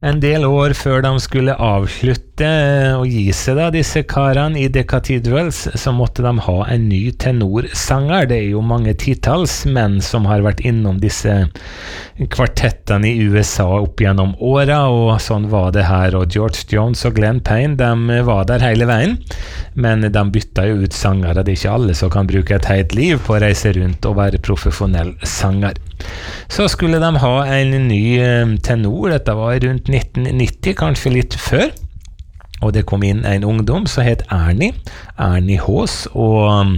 En del år før de skulle avslutte og gi seg da, disse karene i The Cathedrals, så måtte de ha en ny tenorsanger. Det jo mange titalls menn som har vært innom disse kvartettene i USA opp gjennom åra, og sånn var det her. Og George Jones og Glenn Payne, de var der hele veien, men de bytta jo ut sanger. Det ikke alle som kan bruke et helt liv på å reise rundt og være profesjonell sanger. Så skulle de ha en ny tenor. Dette var rundt 1990, kanskje litt før, og det kom inn en ungdom som het Ernie Haas, og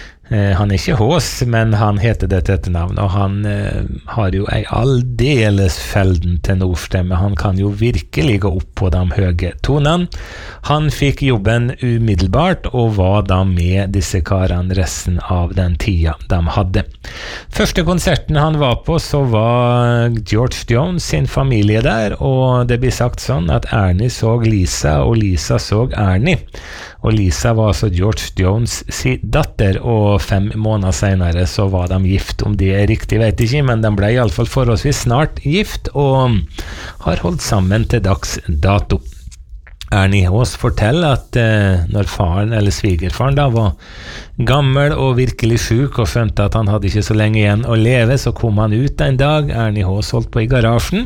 han ikke Haas, men han heter det til etternavn, og han har jo en aldeles felden tenorstemme. Han kan jo virkelig gå opp på de høye tonene. Han fikk jobben umiddelbart, og var da med disse karene resten av den tida de hadde. Første konserten han var på, så var George Jones sin familie der, og det blir sagt sånn at Ernie så Lisa, og Lisa så Ernie. Og Lisa var altså George Jones sin datter, og 5 måneder senere så var de gift. Om det riktig vet jeg ikke, men de ble i alle fall forholdsvis snart gift, og har holdt sammen til dags dato. Ernie Haas forteller at når faren eller svigerfaren da var gammel og virkelig syk og skjønte at han hadde ikke så lenge igjen å leve, så kom han ut en dag. Ernie Haas holdt på i garasjen.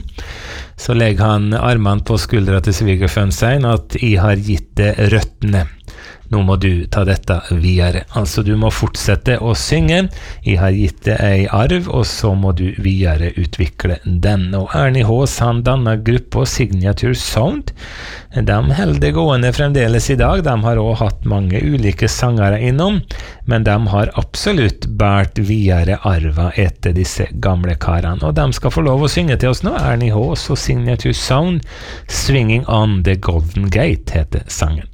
Så legger han armene på skuldra til svigerfaren sin at «Jeg har gitt det røttene. Nå må du ta dette videre». Altså du må fortsette å synge. «Jeg har gitt det ei arv, og så må du videre utvikle den». Og Ernie Haas, han dannet gruppa Signature Sound. De holder det gående fremdeles i dag. De har også hatt mange ulike sangere innom, men de har absolutt bært videre arva etter disse gamle karene. Og de skal få lov å synge til oss nå. Ernie Haas og Signature Sound, «Swinging on the Golden Gate» heter sangen.